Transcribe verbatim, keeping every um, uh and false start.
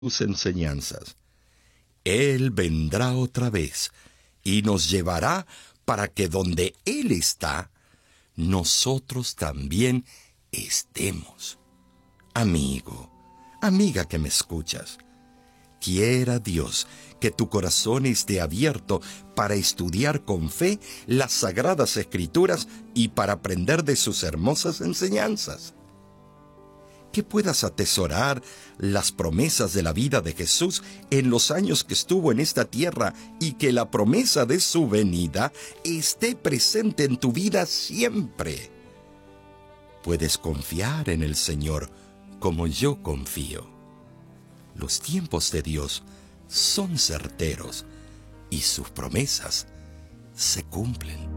sus enseñanzas. Él vendrá otra vez y nos llevará para que donde Él está, nosotros también estemos. Amigo, amiga que me escuchas, quiera Dios que tu corazón esté abierto para estudiar con fe las Sagradas Escrituras y para aprender de sus hermosas enseñanzas. Que puedas atesorar las promesas de la vida de Jesús en los años que estuvo en esta tierra y que la promesa de su venida esté presente en tu vida siempre. Puedes confiar en el Señor como yo confío. Los tiempos de Dios son certeros y sus promesas se cumplen.